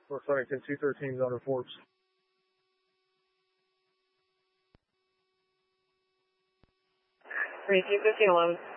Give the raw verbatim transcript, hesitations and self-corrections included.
North Huntington two thirteen is on reports. three two fifteen eleven.